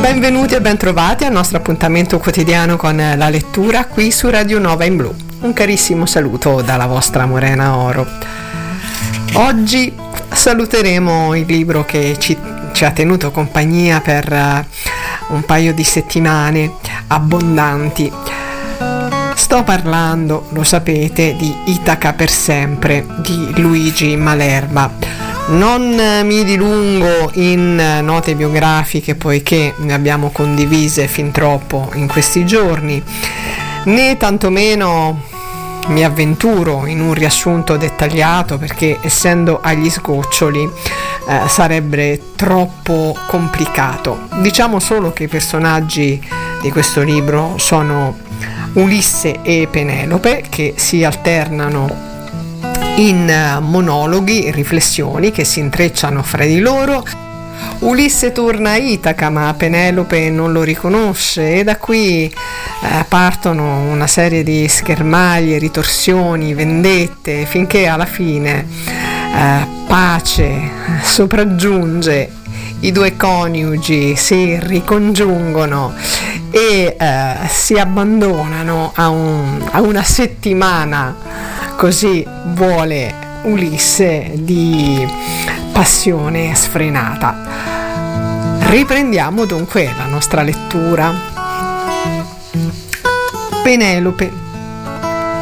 Benvenuti e bentrovati al nostro appuntamento quotidiano con la lettura qui su Radio Nova in Blu. Un carissimo saluto dalla vostra Morena Oro. Oggi saluteremo il libro che ci ha tenuto compagnia per un paio di settimane abbondanti. Sto parlando, lo sapete, di Itaca per sempre di Luigi Malerba. Non mi dilungo in note biografiche poiché ne abbiamo condivise fin troppo in questi giorni, né tantomeno mi avventuro in un riassunto dettagliato perché, essendo agli sgoccioli, sarebbe troppo complicato. Diciamo solo che i personaggi di questo libro sono Ulisse e Penelope, che si alternano in monologhi, riflessioni che si intrecciano fra di loro. Ulisse torna a Itaca, ma Penelope non lo riconosce e da qui partono una serie di schermaglie, ritorsioni, vendette, finché alla fine pace sopraggiunge, i due coniugi si ricongiungono e si abbandonano a una settimana, così vuole Ulisse, di passione sfrenata. Riprendiamo dunque la nostra lettura. Penelope.